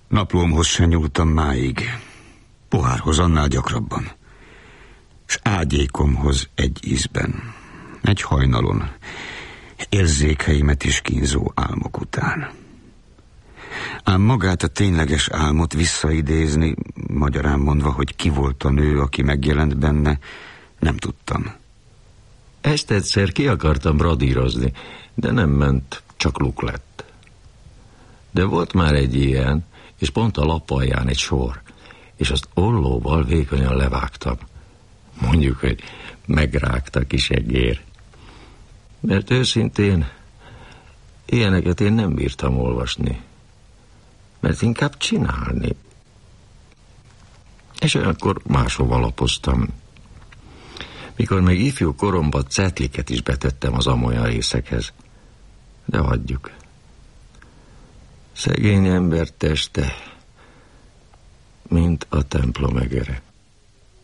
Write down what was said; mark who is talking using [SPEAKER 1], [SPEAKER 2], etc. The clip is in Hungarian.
[SPEAKER 1] Naplómhoz sem nyúltam máig, pohárhoz annál gyakrabban, s ágyékomhoz egy ízben, egy hajnalon, érzékeimet is kínzó álmok után. Ám magát a tényleges álmot visszaidézni, magyarán mondva, hogy ki volt a nő, aki megjelent benne, nem tudtam.
[SPEAKER 2] Ezt egyszer ki akartam radírozni, de nem ment, csak luk lett. De volt már egy ilyen, és pont a lap alján egy sor, és azt ollóval vékonyan levágtam. Mondjuk, hogy megrágta kis egér. Mert őszintén, ilyeneket én nem bírtam olvasni, mert inkább csinálni. És olyankor máshova lapoztam. Mikor még ifjú koromban cetliket is betettem az amolyan részekhez. De hagyjuk. Szegény ember teste, mint a templom egere.